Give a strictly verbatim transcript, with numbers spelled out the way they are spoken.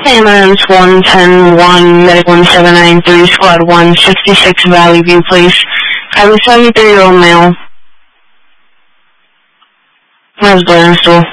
ambulance one ten one, medic one seven nine three, squad one sixty-six Valley View, please. I have a seventy-three-year-old male. Where's Blair still?